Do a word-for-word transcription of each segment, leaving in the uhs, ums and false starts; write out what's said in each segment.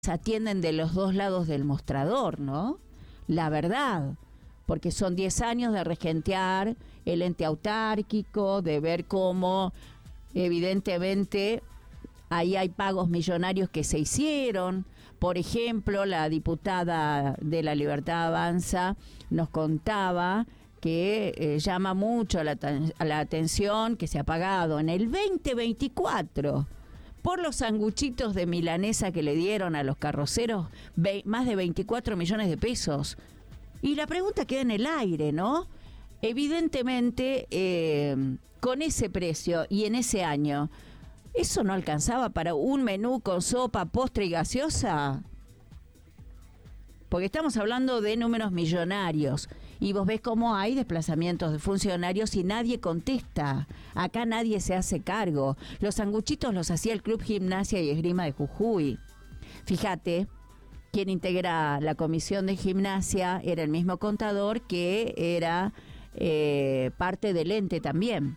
atienden de los dos lados del mostrador, ¿no? La verdad, porque son diez años de regentear el ente autárquico, de ver cómo evidentemente ahí hay pagos millonarios que se hicieron. Por ejemplo, la diputada de La Libertad Avanza nos contaba que eh, llama mucho la, la atención que se ha pagado en el veinte veinticuatro por los sanguchitos de milanesa que le dieron a los carroceros, ve, más de veinticuatro millones de pesos. Y la pregunta queda en el aire, ¿no? Evidentemente, eh, con ese precio y en ese año, ¿eso no alcanzaba para un menú con sopa, postre y gaseosa? Porque estamos hablando de números millonarios. Y vos ves cómo hay desplazamientos de funcionarios y nadie contesta. Acá nadie se hace cargo. Los sanguchitos los hacía el Club Gimnasia y Esgrima de Jujuy. Fíjate, quien integra la comisión de gimnasia era el mismo contador que era eh, parte del ente también.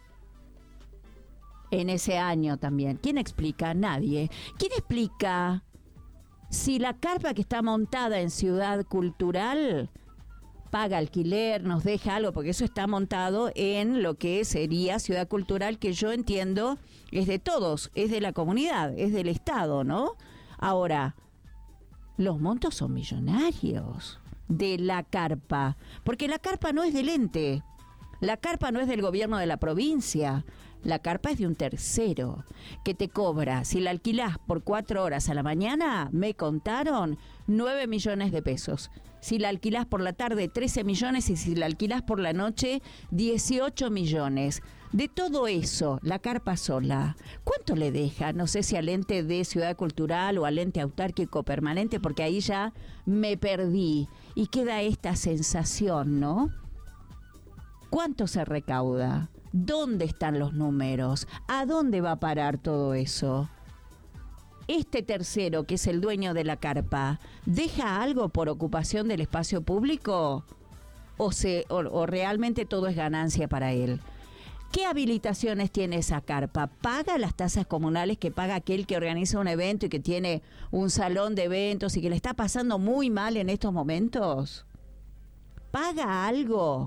En ese año también. ¿Quién explica? Nadie. ¿Quién explica si la carpa que está montada en Ciudad Cultural paga alquiler, nos deja algo? Porque eso está montado en lo que sería Ciudad Cultural, que yo entiendo es de todos, es de la comunidad, es del Estado, ¿no? Ahora, los montos son millonarios de la carpa, porque la carpa no es del ente, la carpa no es del gobierno de la provincia, la carpa es de un tercero, que te cobra, si la alquilás por cuatro horas a la mañana, me contaron, nueve millones de pesos. Si la alquilás por la tarde, trece millones, y si la alquilás por la noche, dieciocho millones. De todo eso, la carpa sola, ¿cuánto le deja? No sé si al ente de Ciudad Cultural o al ente autárquico permanente, porque ahí ya me perdí. Y queda esta sensación, ¿no? ¿Cuánto se recauda? ¿Dónde están los números? ¿A dónde va a parar todo eso? Este tercero, que es el dueño de la carpa, ¿deja algo por ocupación del espacio público? ¿O, se, o, o realmente todo es ganancia para él? ¿Qué habilitaciones tiene esa carpa? ¿Paga las tasas comunales que paga aquel que organiza un evento y que tiene un salón de eventos y que le está pasando muy mal en estos momentos? ¿Paga algo?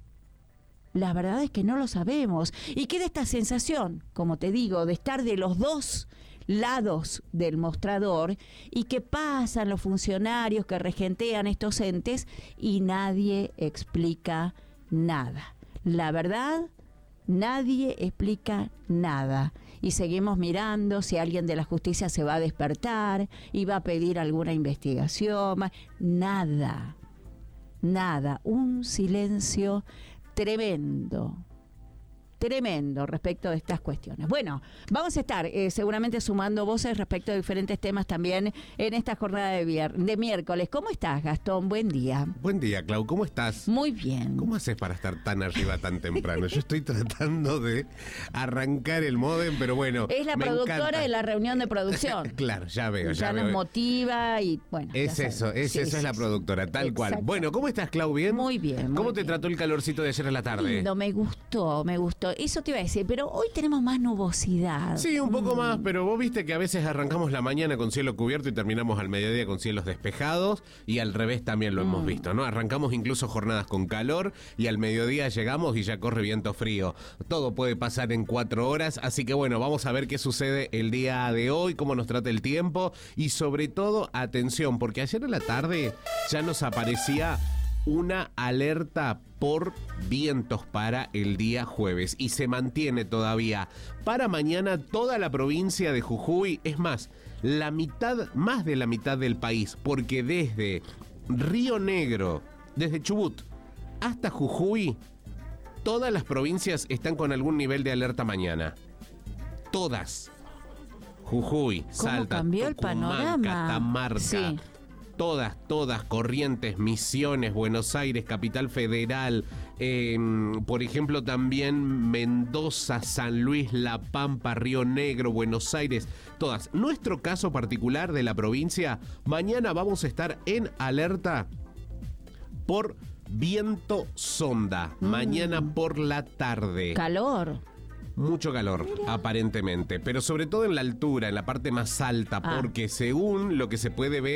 La verdad es que no lo sabemos. Y queda esta sensación, como te digo, de estar de los dos lados del mostrador y que pasan los funcionarios que regentean estos entes y nadie explica nada. La verdad, nadie explica nada. Y seguimos mirando si alguien de la justicia se va a despertar y va a pedir alguna investigación. Nada, nada. Un silencio tremendo, tremendo respecto de estas cuestiones. Bueno, vamos a estar eh, seguramente sumando voces respecto de diferentes temas también en esta jornada de, vier- de miércoles. ¿Cómo estás, Gastón? Buen día. Buen día, Clau. ¿Cómo estás? Muy bien. ¿Cómo haces para estar tan arriba tan temprano? Yo estoy tratando de arrancar el módem, pero bueno. Es la me productora encanta. de la reunión de producción. Claro, ya veo, ya, ya veo. nos motiva y bueno. Es eso, es sí, eso sí, es la sí. productora, tal Exacto. cual. Bueno, ¿cómo estás, Clau? ¿Bien? Muy bien. Muy ¿Cómo te bien. trató el calorcito de ayer en la tarde? Lindo, me gustó, me gustó. Eso te iba a decir, pero hoy tenemos más nubosidad. Sí, un poco Mm. más, pero vos viste que a veces arrancamos la mañana con cielo cubierto y terminamos al mediodía con cielos despejados, y al revés también lo Mm. hemos visto, ¿no? Arrancamos incluso jornadas con calor y al mediodía llegamos y ya corre viento frío. Todo puede pasar en cuatro horas, así que bueno, vamos a ver qué sucede el día de hoy, cómo nos trata el tiempo y sobre todo, atención, porque ayer en la tarde ya nos aparecía una alerta por vientos para el día jueves y se mantiene todavía para mañana toda la provincia de Jujuy, es más, la mitad, más de la mitad del país, porque desde Río Negro, desde Chubut hasta Jujuy, todas las provincias están con algún nivel de alerta mañana. Todas. Jujuy, Salta, cambió el Tucumán, panorama? Catamarca. Sí. Todas, todas, Corrientes, Misiones, Buenos Aires, Capital Federal, eh, por ejemplo también Mendoza, San Luis, La Pampa, Río Negro, Buenos Aires, todas. Nuestro caso particular de la provincia, mañana vamos a estar en alerta por viento sonda, mm. mañana por la tarde. Calor. mucho calor, Mira. aparentemente, pero sobre todo en la altura, en la parte más alta, ah. porque según lo que se puede ver